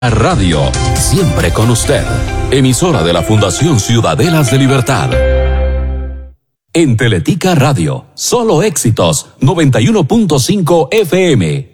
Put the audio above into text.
Radio, siempre con usted. Emisora de la Fundación Ciudadelas de Libertad. En Teletica Radio, solo éxitos, 91.5 FM.